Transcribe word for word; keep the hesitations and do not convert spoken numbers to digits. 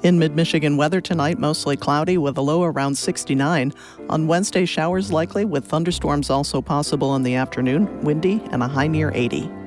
In mid-Michigan, weather tonight mostly cloudy with a low around sixty-nine. On Wednesday, showers likely with thunderstorms also possible in the afternoon, windy and a high near eighty.